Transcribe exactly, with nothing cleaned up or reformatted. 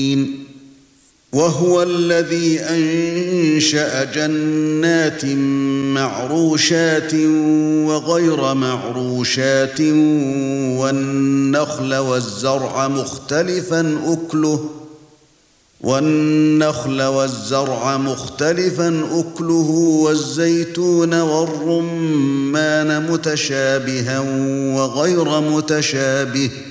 وهو الذي أنشأ جنات معروشات وغير معروشات والنخل والزرع مختلفا أكله والنخل والزرع مختلفا أكله والزيتون والرمان متشابها وغير متشابه